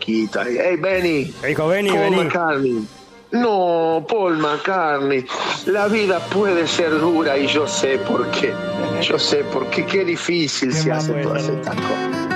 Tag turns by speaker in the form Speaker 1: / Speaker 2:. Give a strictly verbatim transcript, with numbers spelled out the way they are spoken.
Speaker 1: poquito. Hey, Benny.
Speaker 2: Hijo, Benny,
Speaker 1: Paul
Speaker 2: vení.
Speaker 1: McCartney. No, Paul McCartney. La vida puede ser dura y yo sé por qué. Yo sé por qué. Qué difícil
Speaker 2: ¿Qué
Speaker 1: se
Speaker 2: más
Speaker 1: hace
Speaker 2: puede
Speaker 1: todas
Speaker 2: ser
Speaker 1: estas cosas.